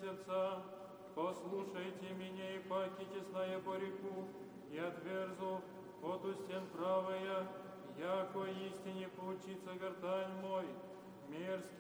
сердца, послушайте меня и паки тесная по реку, и отверзу от устен правая, яко истине поучится гортань мой, мерзкий